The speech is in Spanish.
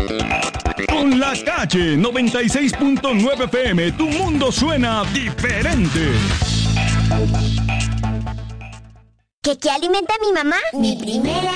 Con La Calle 96.9 FM, tu mundo suena diferente. ¿Qué alimenta mi mamá? Mi primera